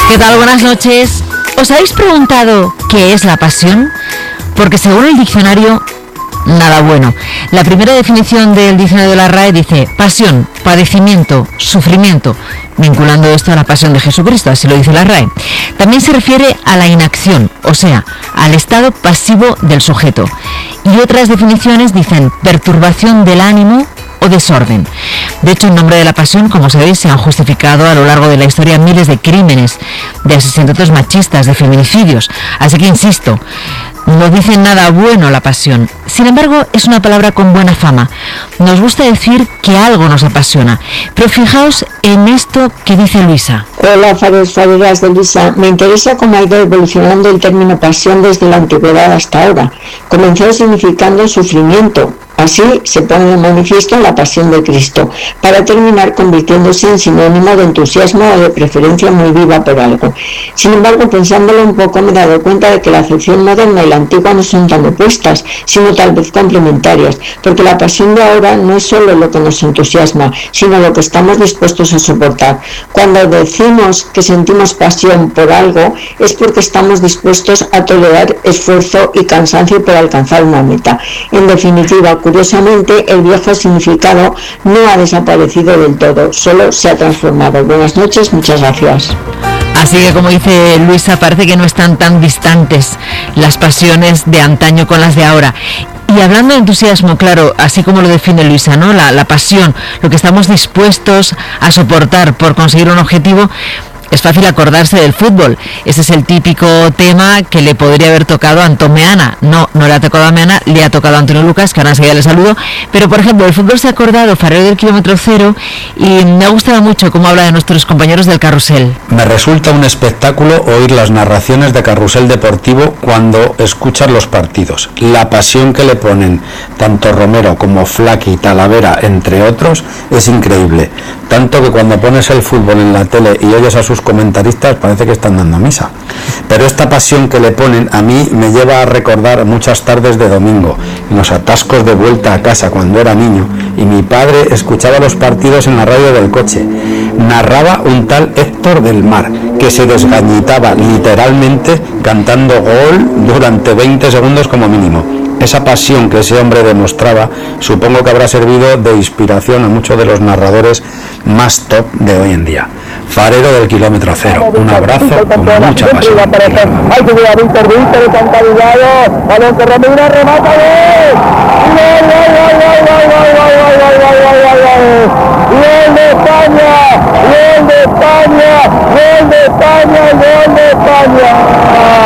¿Qué tal? Buenas noches. ¿Os habéis preguntado qué es la pasión? Porque según el diccionario, nada bueno. La primera definición del diccionario de la RAE dice: pasión, padecimiento, sufrimiento, vinculando esto a la pasión de Jesucristo, así lo dice la RAE. También se refiere a la inacción, o sea, al estado pasivo del sujeto. Y otras definiciones dicen perturbación del ánimo o desorden. De hecho, en nombre de la pasión, como sabéis, se han justificado a lo largo de la historia miles de crímenes, de asesinatos machistas, de feminicidios. Así que insisto, no dice nada bueno la pasión. Sin embargo, es una palabra con buena fama. Nos gusta decir que algo nos apasiona. Pero fijaos en esto que dice Luisa. Hola, fareras de Luisa. Me interesa cómo ha ido evolucionando el término pasión desde la antigüedad hasta ahora. Comenzó significando sufrimiento. Así se pone de manifiesto la pasión de Cristo, para terminar convirtiéndose en sinónimo de entusiasmo o de preferencia muy viva por algo. Sin embargo, pensándolo un poco, me he dado cuenta de que la acepción moderna y la antigua no son tan opuestas, sino tal vez complementarias, porque la pasión de ahora no es solo lo que nos entusiasma, sino lo que estamos dispuestos a soportar. Cuando decimos que sentimos pasión por algo, es porque estamos dispuestos a tolerar esfuerzo y cansancio por alcanzar una meta. En definitiva, curiosamente, el viejo significado no ha desaparecido del todo, solo se ha transformado. Buenas noches, muchas gracias. Así que, como dice Luisa, parece que no están tan distantes las pasiones de antaño con las de ahora. Y hablando de entusiasmo, claro, así como lo define Luisa, ¿no? La pasión, lo que estamos dispuestos a soportar por conseguir un objetivo. Es fácil acordarse del fútbol. Ese es el típico tema que le podría haber tocado a Antón Meana. No le ha tocado a Meana, le ha tocado a Antonio Lucas, que ahora enseguida le saludo. Pero, por ejemplo, el fútbol se ha acordado Farero del kilómetro cero, y me ha gustado mucho cómo habla de nuestros compañeros del Carrusel. Me resulta un espectáculo oír las narraciones de Carrusel Deportivo cuando escuchas los partidos. La pasión que le ponen tanto Romero como Flaqui, Talavera, entre otros, es increíble. Tanto que cuando pones el fútbol en la tele y oyes a sus comentaristas parece que están dando misa. Pero esta pasión que le ponen a mí me lleva a recordar muchas tardes de domingo, en los atascos de vuelta a casa cuando era niño, y mi padre escuchaba los partidos en la radio del coche. Narraba un tal Héctor del Mar, que se desgañitaba literalmente cantando gol durante 20 segundos como mínimo. Esa pasión que ese hombre demostraba, supongo que habrá servido de inspiración a muchos de los narradores más top de hoy en día. Farero del kilómetro cero, un abrazo con mucha pasión. Hay que llevar un servicio de Cantarillado, balón que Romero remata, ¡Gol de España! ¡Gol de España! ¡Gol de España! ¡Gol de España!